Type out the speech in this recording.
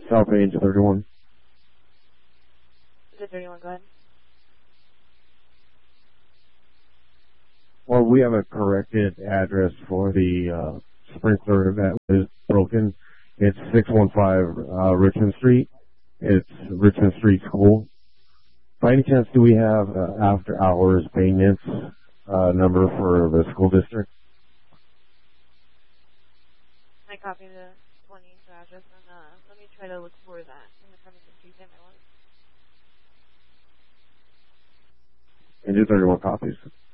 South Page 31. Is it 31? Go ahead. Well, we have a corrected address for the sprinkler that was broken. It's 615 Richmond Street. It's Richmond Street School. By any chance, do we have after hours maintenance number for the school district? I copy the 20 address, and let me try to look for that in the premises Tuesday, my one. And do 31 copies.